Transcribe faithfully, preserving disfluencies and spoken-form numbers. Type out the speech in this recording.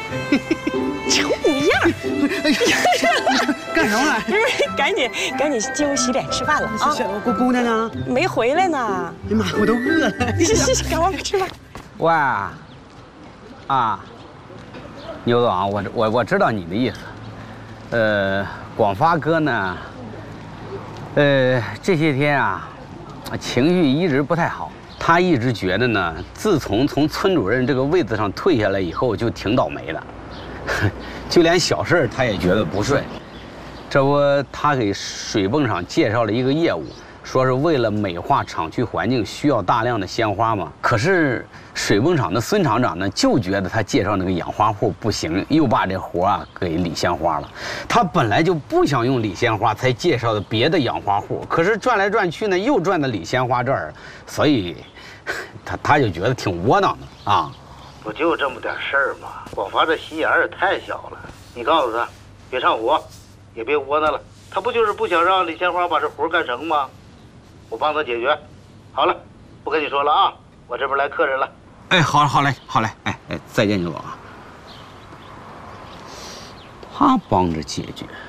瞅你样！ 哎呀，干什么来？ 不是，赶紧赶紧进屋洗脸吃饭了啊！ 姑姑娘呢？ 没回来呢。 哎呀妈，我都饿了。 是是是，赶快吃饭。 喂，啊，牛总啊，我我我知道你的意思。呃，广发哥呢，呃，这些天啊，情绪一直不太好。他一直觉得呢，自从从村主任这个位子上退下来以后，就挺倒霉的。就连小事他也觉得不顺。这不，他给水泵厂介绍了一个业务，说是为了美化厂区环境，需要大量的鲜花嘛。可是水泵厂的孙厂长呢，就觉得他介绍那个养花户不行，又把这活啊给李鲜花了。他本来就不想用李鲜花，才介绍的别的养花户。可是转来转去呢，又转到李鲜花这儿，所以他他就觉得挺窝囊的啊。 不就这么点事儿吗？广发这心眼儿也太小了。你告诉他，别上火，也别窝囊了。他不就是不想让李鲜花把这活干成吗？我帮他解决。好了，不跟你说了啊，我这边来客人了。 哎，好，好嘞，好嘞，哎哎，再见，牛总啊。他帮着解决。